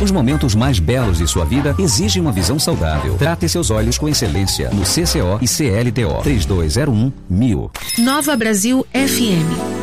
Os momentos mais belos de sua vida exigem uma visão saudável. Trate seus olhos com excelência no CCO e CLTO. 3201-1000. Nova Brasil FM.